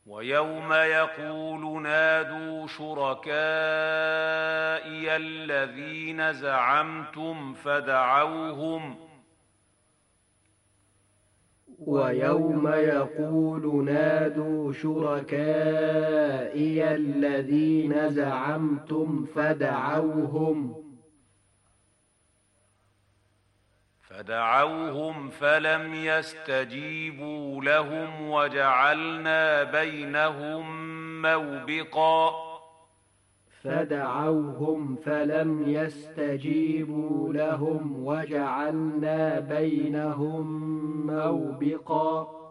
ويوم يقول نادوا شركائي الذين زعمتم فدعوهم ويوم يقول نادوا شركائي الذين زعمتم فدعوهم فلم يستجيبوا لهم وجعلنا بينهم موبقا وجعلنا بينهم موبقا